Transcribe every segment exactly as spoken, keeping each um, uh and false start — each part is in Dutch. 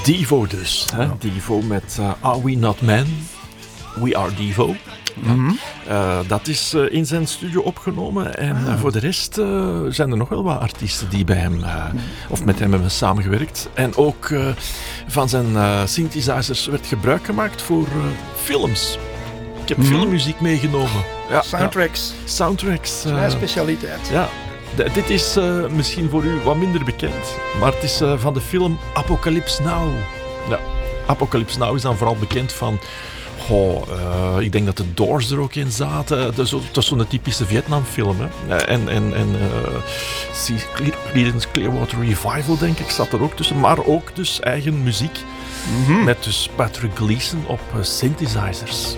Devo dus. Hè? Ja. Devo met uh, Are We Not Men? We Are Devo. Mm-hmm. Uh, dat is uh, in zijn studio opgenomen. En ah. uh, voor de rest uh, zijn er nog wel wat artiesten die bij hem uh, of met hem hebben samengewerkt. En ook uh, van zijn uh, synthesizers werd gebruik gemaakt voor uh, films. Ik heb mm-hmm. filmmuziek meegenomen. Ja, soundtracks. Ja. Soundtracks. Uh, Mijn specialiteit. Ja. D- dit is uh, misschien voor u wat minder bekend. Maar het is uh, van de film Apocalypse Now. Ja. Apocalypse Now is dan vooral bekend van... Oh, uh, ik denk dat de Doors er ook in zaten. Dat is, dat is zo'n typische Vietnamfilm. Hè. En, en, en uh, Creedence Clearwater Revival, denk ik, zat er ook tussen. Maar ook dus eigen muziek. Mm-hmm. Met dus Patrick Gleason op uh, synthesizers.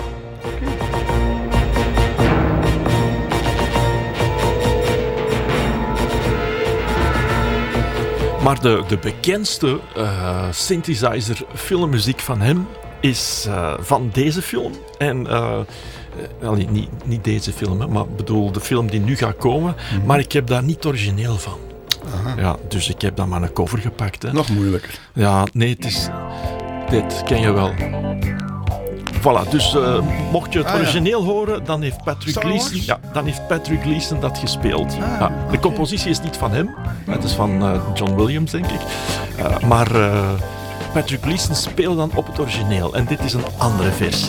Maar de, de bekendste uh, synthesizer filmmuziek van hem is uh, van deze film. En uh, uh, allee, niet, niet deze film, hè, maar bedoel de film die nu gaat komen. Mm-hmm. Maar ik heb daar niet het origineel van. Aha. Ja, dus ik heb dan maar een cover gepakt. Hè. Nog moeilijker. Ja, nee, het is... Dit ken je wel. Voilà, dus uh, mocht je het ah, origineel ja. horen, dan heeft Patrick Gleason, ja, dan heeft Patrick Gleason dat gespeeld. Ah, ja, de okay. compositie is niet van hem, het is van uh, John Williams, denk ik. Uh, maar uh, Patrick Gleason speelde dan op het origineel en dit is een andere versie.